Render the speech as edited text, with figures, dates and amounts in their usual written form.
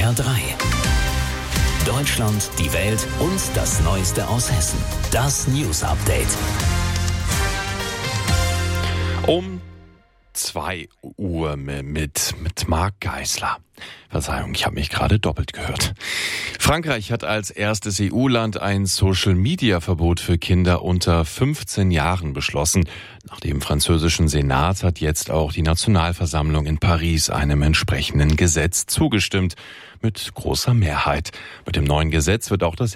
SWR 3. Deutschland, die Welt und das Neueste aus Hessen. Das News Update. Um 2 Uhr mit Marc Geisler. Verzeihung, ich habe mich gerade doppelt gehört. Frankreich hat als erstes EU-Land ein Social-Media-Verbot für Kinder unter 15 Jahren beschlossen. Nach dem französischen Senat hat jetzt auch die Nationalversammlung in Paris einem entsprechenden Gesetz zugestimmt. Mit großer Mehrheit. Mit dem neuen Gesetz wird auch das